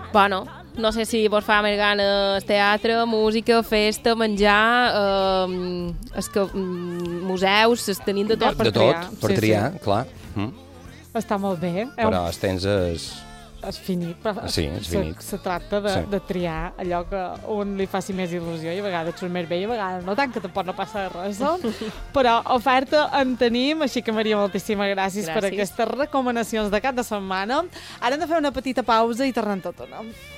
Bueno, no sé si vos fa més ganes teatre, música, festa, menjar, museus, tenim de tot. De tot, per triar, clar. Està molt bé. Però el temps és finit, però sí, és finit. Se tracta de triar allò que un li faci més il·lusió i a vegades surt més bé i a vegades no tant, que tampoc no passa res. Però oferta en tenim, així que Maria, moltíssimes gràcies per aquestes recomanacions de cap de setmana. Ara hem de fer una petita pausa i tornem tot o no?